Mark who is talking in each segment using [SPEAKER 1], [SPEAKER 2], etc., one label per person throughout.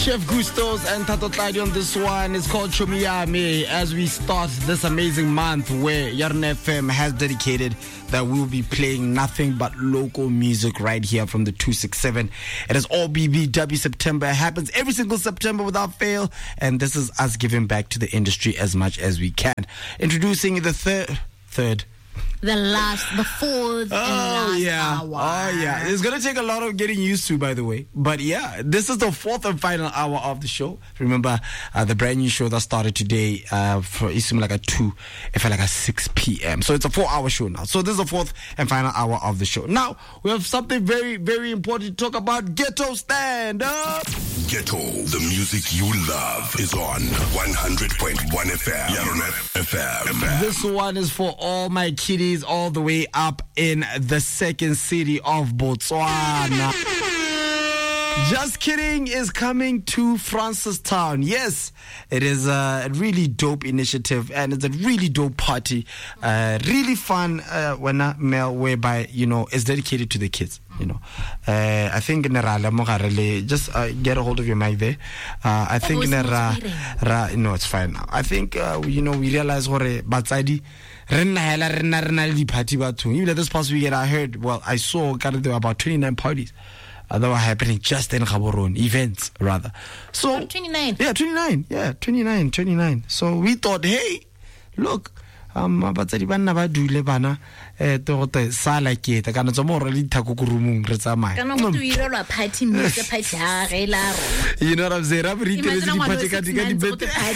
[SPEAKER 1] Chef Gustos and Tato Tladi on this one. It's called Chomiyame as we start this amazing month where Yarn FM has dedicated that we will be playing nothing but local music right here from the 267. It is all BBW September. It happens every single September without fail, and this is us giving back to the industry as much as we can. Introducing the third
[SPEAKER 2] the fourth and last hour.
[SPEAKER 1] Oh, yeah. It's going to take a lot of getting used to, by the way. But yeah, this is the fourth and final hour of the show. Remember, the brand new show that started today, it seemed like at 2, it felt like at 6 p.m. So it's a 4-hour show now. So this is the fourth and final hour of the show. Now, we have something very, very important to talk about. Ghetto Stand Up.
[SPEAKER 3] Ghetto, the music you love, is on 100.1 FM. Yarn FM.
[SPEAKER 1] This one is for all my kiddies all the way up in the second city of Botswana. Just Kidding is coming to Francistown. Yes, it is a really dope initiative and it's a really dope party. Really fun whereby, it's dedicated to the kids. I think just get a hold of your mic there. I think no, it's fine now. I think we realize what batsadi party even this past weekend I saw there were about 29 parties that were happening just in Gaborone, events rather. So
[SPEAKER 2] 29.
[SPEAKER 1] Yeah, 29. So we thought, hey, look, batsadi banna ba dule bana tote sala ke ta kana tsomo re dithako ku roomong re tsamaya
[SPEAKER 2] kana go direlwa party mme party ha re la ro.
[SPEAKER 1] You know what I'm saying? I'm reading the party ka di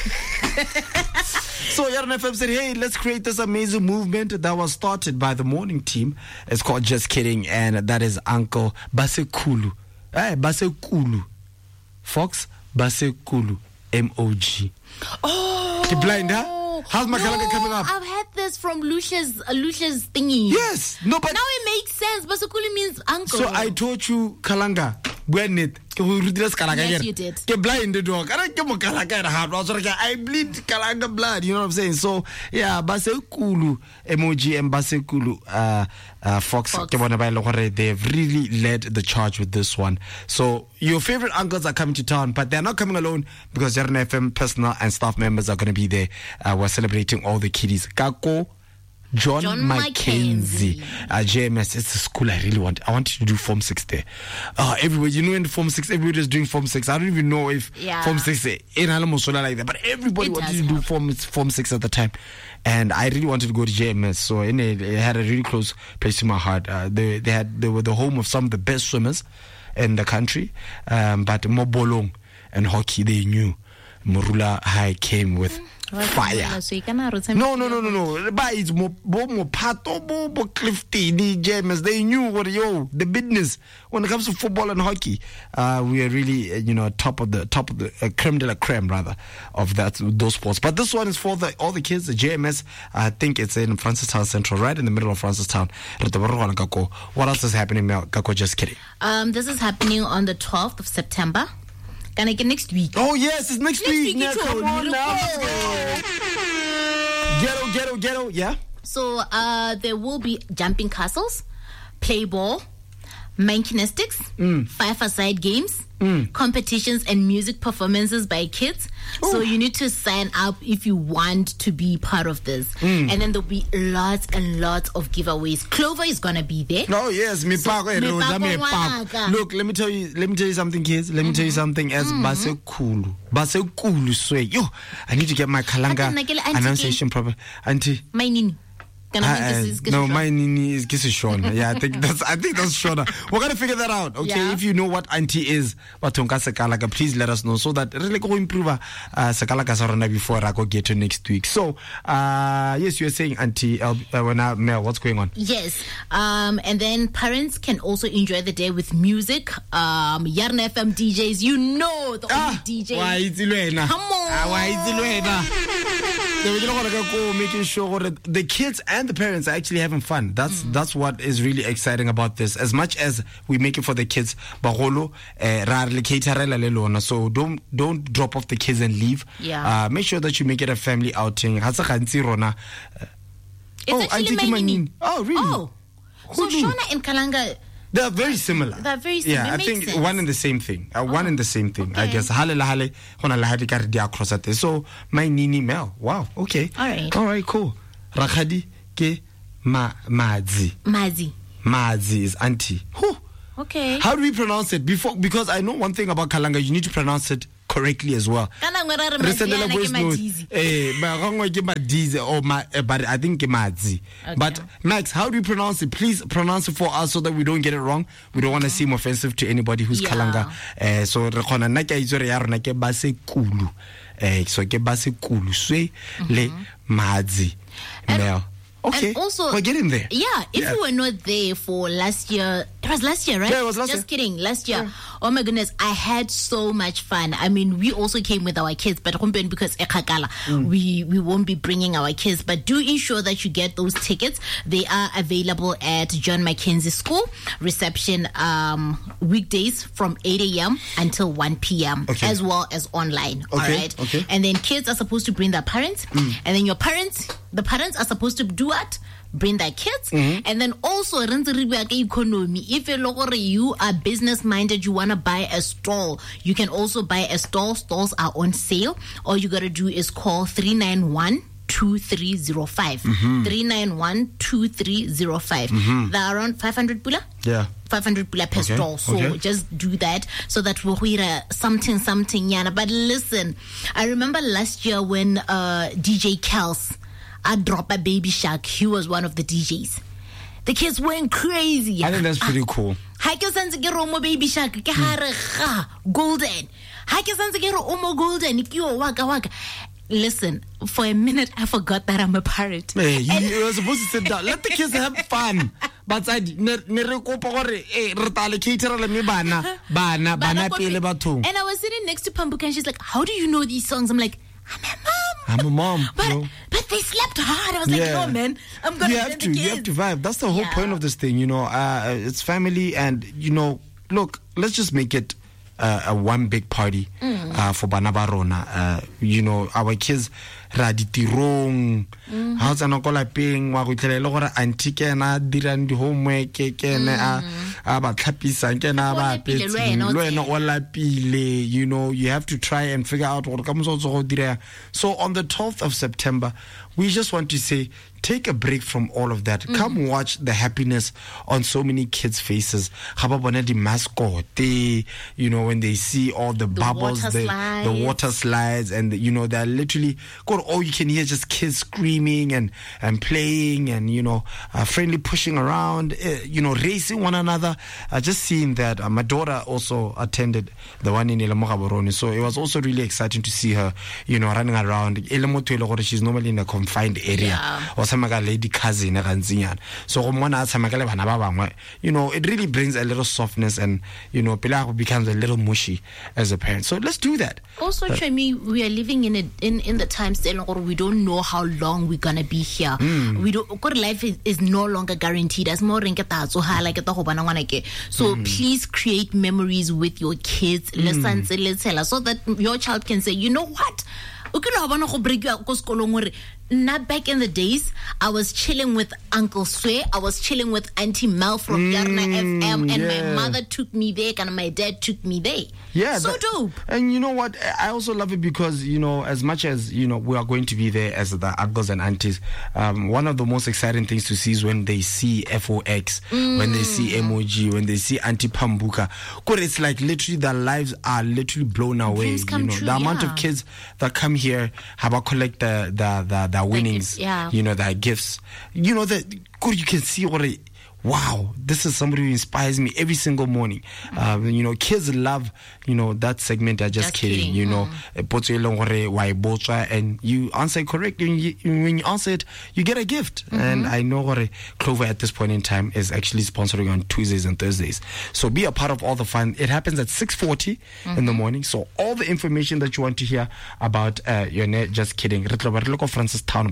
[SPEAKER 1] So Yarn FM said, hey, let's create this amazing movement that was started by the morning team. It's called Just Kidding, and that is Uncle Basekulu. Basekulu. Fox Basekulu. MOG.
[SPEAKER 2] Oh.
[SPEAKER 1] You blind, huh? How's my calendar coming up?
[SPEAKER 2] I've had this from Lucia's thingy.
[SPEAKER 1] Yes. No, but
[SPEAKER 2] now it makes sense. Basekulu means uncle.
[SPEAKER 1] So I taught you Kalanga. Yes,
[SPEAKER 2] you did.
[SPEAKER 1] I bleed Kalanga blood, you know what I'm saying? So yeah, Basekulu emoji and Basekulu Fox. They've really led the charge with this one. So your favorite uncles are coming to town, but they're not coming alone because Yarn FM personnel and staff members are going to be there. We're celebrating all the kiddies. Kako John Mackenzie. JMS, it's a school I really want. I want to do Form 6 there. Everywhere, in Form 6, everybody is doing Form 6. I don't even know if Form 6 in Alamosola like that, but everybody wanted to do Form 6 at the time. And I really wanted to go to JMS, so it had a really close place to my heart. They were the home of some of the best swimmers in the country, but Mobolong and hockey, they knew. Morula High came with fire. No. But it's more Pato, more Clifty, James. They knew the business when it comes to football and hockey. We are really, top of the creme de la creme rather of those sports. But this one is for all the kids. The JMS, I think it's in Francistown Central, right in the middle of Francistown. What else is happening, Mel? Kako, Just Kidding.
[SPEAKER 2] This is happening on the 12th of September. Can I get next week?
[SPEAKER 1] Oh yes, it's next week. Ghetto, yeah.
[SPEAKER 2] So there will be jumping castles, play ball, mankinistics, 5-a-side games, competitions and music performances by kids. Ooh. So you need to sign up if you want to be part of this. And then there'll be lots and lots of giveaways. Clover is gonna be there.
[SPEAKER 1] Oh yes, Look, let me tell you something, kids. Let me tell you something. As Basekulu sway. Yo, I need to get my Kalanga annunciation proper. Auntie.
[SPEAKER 2] My nini.
[SPEAKER 1] No, my nini is Shona. Yeah, I think that's Shona. We're gonna figure that out, okay? Yeah. If you know what auntie is, please let us know so that really go improve Sakalaga Sarana before I go get to next week. So yes, you were saying auntie Mel, what's going on?
[SPEAKER 2] Yes. And then parents can also enjoy the day with music. Yarn FM DJs, the only DJ. Come on.
[SPEAKER 1] Making sure that the kids and the parents are actually having fun. That's what is really exciting about this. As much as we make it for the kids, so don't drop off the kids and leave.
[SPEAKER 2] Yeah.
[SPEAKER 1] Make sure that you make it a family outing.
[SPEAKER 2] It's actually my nini.
[SPEAKER 1] Oh, really?
[SPEAKER 2] Oh. So Shona and Kalanga
[SPEAKER 1] They are very similar.
[SPEAKER 2] They're very similar.
[SPEAKER 1] Yeah,
[SPEAKER 2] It
[SPEAKER 1] I
[SPEAKER 2] makes
[SPEAKER 1] think
[SPEAKER 2] sense.
[SPEAKER 1] one and the same thing. One and the same thing. I
[SPEAKER 2] Okay.
[SPEAKER 1] guess. Hale hona la hadi ka re di across at. So my Nini Mel. Wow. Okay.
[SPEAKER 2] All
[SPEAKER 1] All
[SPEAKER 2] right.
[SPEAKER 1] right. Cool. Rakgadi ke Madzi. Madzi is auntie. Whew.
[SPEAKER 2] Okay.
[SPEAKER 1] How do we pronounce it? Because I know one thing about Kalanga, you need to pronounce it correctly as well. Re sendela voice note. Ba gangwe ke Madizi or but I think ke Madzi.
[SPEAKER 2] Okay.
[SPEAKER 1] But Max, how do you pronounce it? Please pronounce it for us so that we don't get it wrong. We don't want to seem offensive to anybody who's
[SPEAKER 2] Yeah.
[SPEAKER 1] Kalanga. So re khona nna ke a itse re ya rona ke Basekulu. So ke Basekulu swe le Madzi. Mel. Okay.
[SPEAKER 2] And also,
[SPEAKER 1] we're getting there.
[SPEAKER 2] Yeah, if you were not there for last year, it was last year, right?
[SPEAKER 1] Yeah, it was last
[SPEAKER 2] Just
[SPEAKER 1] year.
[SPEAKER 2] kidding, last year. Yeah. Oh my goodness, I had so much fun. I mean, we also came with our kids, but because we won't be bringing our kids. But do ensure that you get those tickets. They are available at John Mackenzie School reception weekdays from 8 a.m. until 1 p.m.
[SPEAKER 1] Okay.
[SPEAKER 2] as well as online.
[SPEAKER 1] Okay,
[SPEAKER 2] All right.
[SPEAKER 1] okay.
[SPEAKER 2] And then kids are supposed to bring their parents, and then the parents are supposed to do what? Bring their kids. And then also economy. If you are business minded, you want to buy a stall, you can also buy a stall. Stalls are on sale. All you got to do is call 391-2305. 391-2305. They're around 500 pula.
[SPEAKER 1] Yeah.
[SPEAKER 2] 500 pula per
[SPEAKER 1] Okay,
[SPEAKER 2] stall. So
[SPEAKER 1] okay.
[SPEAKER 2] just do that so that we'll hear something yana. But listen, I remember last year when DJ Kels dropped a Baby Shark. He was one of the DJs. The kids went crazy.
[SPEAKER 1] I think that's pretty cool.
[SPEAKER 2] Ha ke santse ke re o mo Baby Shark ke hare ga golden. Ha ke santse ke re o mo golden ke yo waka. Listen, for a minute I forgot that I'm a pirate.
[SPEAKER 1] Hey, you were supposed to sit down. Let the kids have fun. But I ne re kopa gore re allocate le me bana pele bathong.
[SPEAKER 2] And I was sitting next to Pambuka and she's like, "How do you know these songs?" I'm like,
[SPEAKER 1] I'm a mom.
[SPEAKER 2] But they slept hard. I was like, "No, man, I'm gonna
[SPEAKER 1] You have to vibe. That's the whole point of this thing, it's family, and look, let's just make it a one big party for bana ba rona. Our kids ra ditirong ha o tsana ko lapeng wa go tlhela gore auntie ke ena dirang di homework ke ene a ba tlhapisa ke ena ba petse lo ena o lapile. You have to try and figure out gore ka motso go dira. So on the 12th of September, we just want to say, take a break from all of that. Come watch the happiness on so many kids' faces. The mascot, when they see all the bubbles, the water slides, and they're literally all you can hear just kids screaming and playing and friendly pushing around, racing one another. Just seeing that. My daughter also attended the one in Ilamogaboroni, so it was also really exciting to see her, running around. She's normally in a confined area. Lady cousin, so it really brings a little softness, and Pilar becomes a little mushy as a parent. So let's do that.
[SPEAKER 2] Also, Chemi, we are living in the times where we don't know how long we're gonna be here. We don't. Life is no longer guaranteed. As more so please create memories with your kids. Listen, so that your child can say, you know what? Back in the days, I was chilling with Uncle Sway, I was chilling with Auntie Mel from Yarna FM, and my mother took me there, and my dad took me there.
[SPEAKER 1] Yeah,
[SPEAKER 2] so dope.
[SPEAKER 1] And you know what? I also love it because, as much as, we are going to be there as the uncles and aunties, one of the most exciting things to see is when they see FOX, when they see MOG, when they see Auntie Pambuka. It's like literally their lives are literally blown away. The amount of kids that come here have a collect the winnings, their gifts. That you can see what wow, this is somebody who inspires me every single morning. Kids love, that segment. Just kidding. And you answer correctly. When you answer it, you get a gift. And I know Clover at this point in time is actually sponsoring on Tuesdays and Thursdays. So be a part of all the fun. It happens at 6:40 in the morning. So all the information that you want to hear about Just Kidding, Francis Town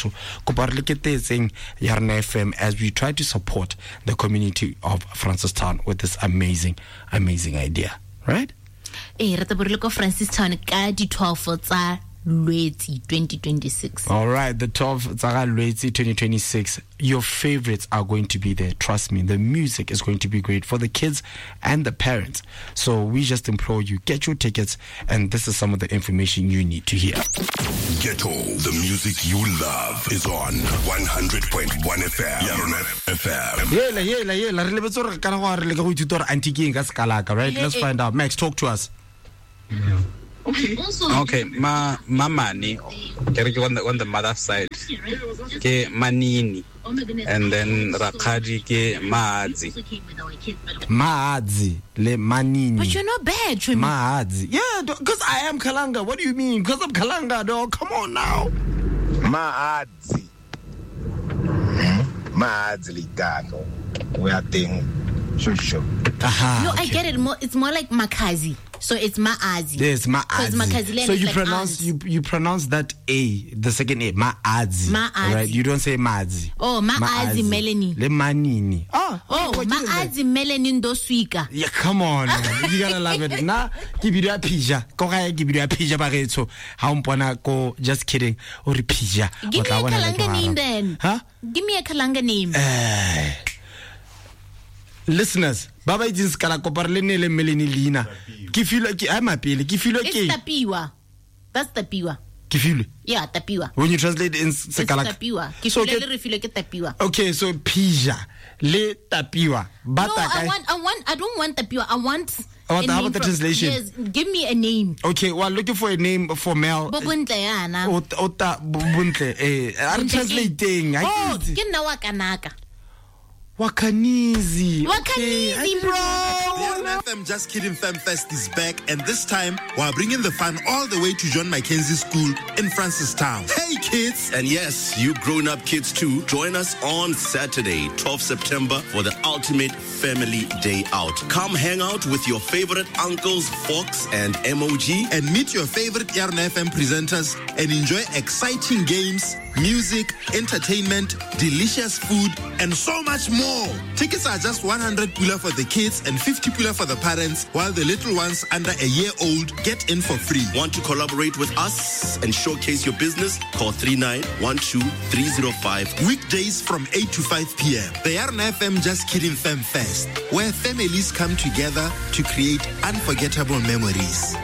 [SPEAKER 1] FM, as we try to support the community of Francistown with this amazing idea, right?
[SPEAKER 2] Francis Town ka di 12 tsa Lwetsi 2026.
[SPEAKER 1] All right, the 12 Tsaga Lwetsi 2026. Your favorites are going to be there. Trust me, the music is going to be great for the kids and the parents. So we just implore you, get your tickets, and this is some of the information you need to hear.
[SPEAKER 3] Ghetto, the music you love is on 100.1 FM. Yarona FM.
[SPEAKER 1] Yeah. Re lebetse re kana go re le go ithuta re anti ke eng ka skalaka, right? Let's find out. Max, talk to us.
[SPEAKER 4] Okay, mamani, on the mother side, ke manini, and then rakadi ke maadzi.
[SPEAKER 1] Maadzi le manini.
[SPEAKER 2] But you're not bad, Trim.
[SPEAKER 1] Maadzi. Yeah, because I am Kalanga. What do you mean? Because I'm Kalanga, dog. Come on now.
[SPEAKER 5] Maadzi. Maadzi ligano. We are thing. Sure.
[SPEAKER 2] No, I get it. It's more like Makazi. So it's Maazi.
[SPEAKER 1] Yes, Maazi. So you
[SPEAKER 2] like
[SPEAKER 1] pronounce you pronounce that A, the second A, Maazi.
[SPEAKER 2] Maazi.
[SPEAKER 1] Right? You don't say Maazi.
[SPEAKER 2] Oh, Maazi Melanie.
[SPEAKER 1] Le manini.
[SPEAKER 2] Maazi Melanie Doswika.
[SPEAKER 1] Yeah, come on. You gotta love it. Na kibidu pija. Ko ga kibidu pija ba getso. Ha umpona ko just kidding. O re pija.
[SPEAKER 2] Give me a Kalanga name then.
[SPEAKER 1] Huh?
[SPEAKER 2] Give me a Kalanga name.
[SPEAKER 1] Listeners, Baba Idin Skala Koparlene le Melanie Lina. Kifilo ki I'm appeal. Kifilo ki.
[SPEAKER 2] It's Tapiwa. That's Tapiwa.
[SPEAKER 1] Kifilo.
[SPEAKER 2] Yeah, Tapiwa.
[SPEAKER 1] When you translate in Sekala.
[SPEAKER 2] It's Tapiwa. Kifilo le refilo ke Tapiwa.
[SPEAKER 1] Okay, so pija le Tapiwa.
[SPEAKER 2] No, I don't want Tapiwa. I want
[SPEAKER 1] how about the translation?
[SPEAKER 2] Yes, give me a name.
[SPEAKER 1] Okay, well, looking for a name for Mel.
[SPEAKER 2] Bobuntle yana.
[SPEAKER 1] Ota Bobuntle. I'm translating.
[SPEAKER 2] Oh, ke na wa kanaka.
[SPEAKER 1] Wakanizi,
[SPEAKER 2] bro.
[SPEAKER 6] The FM Just Kidding Fam Fest is back, and this time we're bringing the fun all the way to John Mackenzie School in Francistown. Hey kids!
[SPEAKER 7] And yes, you grown-up kids too, join us on Saturday, 12 September for the ultimate family day out. Come hang out with your favorite uncles, Fox and MOG.
[SPEAKER 6] And meet your favorite Yarn FM presenters and enjoy exciting games, music, entertainment, delicious food, and so much more. Tickets are just 100 pula for the kids and 50 pula for the parents, while the little ones under a year old get in for free.
[SPEAKER 7] Want to collaborate with us and showcase your business? Call 3912-305.
[SPEAKER 6] Weekdays from 8 to 5 p.m. The Yarn FM Just Kidding Fam Fest, where families come together to create unforgettable memories.